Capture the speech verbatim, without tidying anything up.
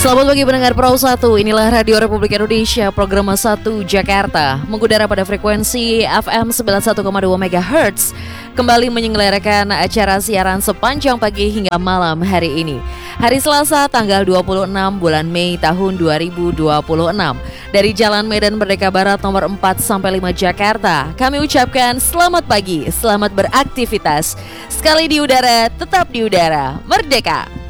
Selamat pagi pendengar Pro satu, inilah Radio Republik Indonesia, program satu Jakarta, mengudara pada frekuensi F M sembilan puluh satu koma dua megahertz, kembali menyelenggarakan acara siaran sepanjang pagi hingga malam hari ini. Hari Selasa tanggal dua puluh enam bulan Mei tahun dua ribu dua puluh enam. Dari Jalan Medan Merdeka Barat nomor empat sampai lima Jakarta, kami ucapkan selamat pagi, selamat beraktivitas. Sekali di udara, tetap di udara, merdeka.